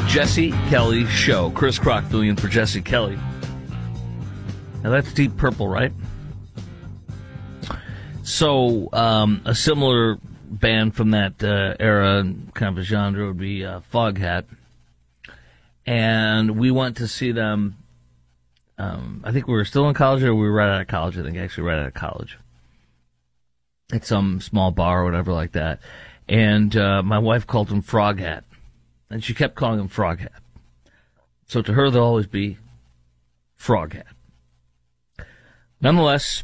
Jesse Kelly Show. Chris Crock filling in for Jesse Kelly. Now that's Deep Purple, right? So a similar band from that era, kind of a genre, would be Foghat. And we went to see them, I think we were still in college, or we were right out of college. I think actually right out of college. At some small bar or whatever like that. And my wife called him Froghat. And she kept calling him Froghat. So to her, there'll always be Froghat. Nonetheless,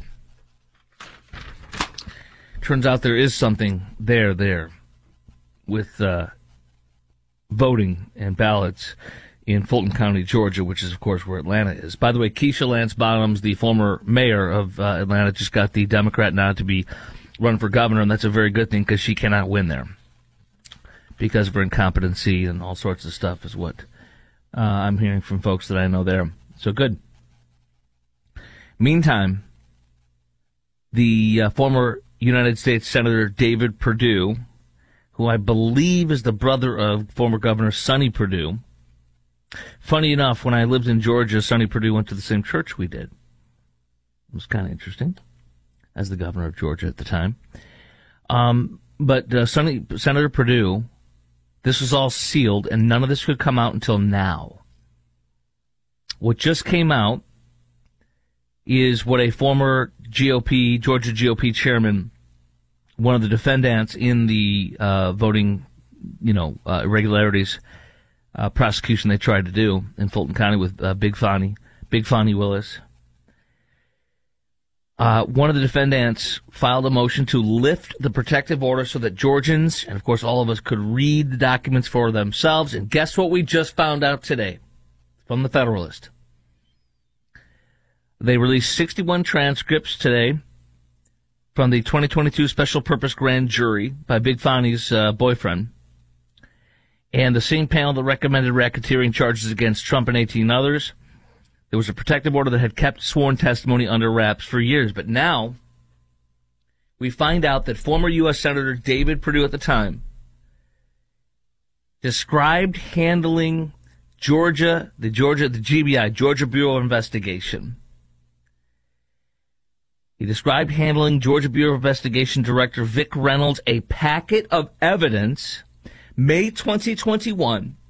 turns out there is something there with voting and ballots in Fulton County, Georgia, which is, of course, where Atlanta is. By the way, Keisha Lance Bottoms, the former mayor of Atlanta, just got the Democrat nod to be run for governor, and that's a very good thing because she cannot win there because of her incompetency and all sorts of stuff is what I'm hearing from folks that I know there. So good. Meantime, the former United States Senator David Perdue, who I believe is the brother of former Governor Sonny Perdue. Funny enough, when I lived in Georgia, Sonny Perdue went to the same church we did. It was kind of interesting, as the governor of Georgia at the time. But Senator Perdue, this was all sealed, and none of this could come out until now. What just came out is what a former Georgia GOP chairman, one of the defendants in the voting, irregularities prosecution they tried to do in Fulton County with Big Fonnie Willis. One of the defendants filed a motion to lift the protective order so that Georgians, and of course all of us, could read the documents for themselves. And guess what we just found out today from the Federalist? They released 61 transcripts today from the 2022 Special Purpose Grand Jury by Big Fonnie's boyfriend. And the same panel that recommended racketeering charges against Trump and 18 others. There was a protective order that had kept sworn testimony under wraps for years. But now we find out that former U.S. Senator David Perdue at the time described handling the GBI, Georgia Bureau of Investigation. He described handling Georgia Bureau of Investigation Director Vic Reynolds a packet of evidence May 2021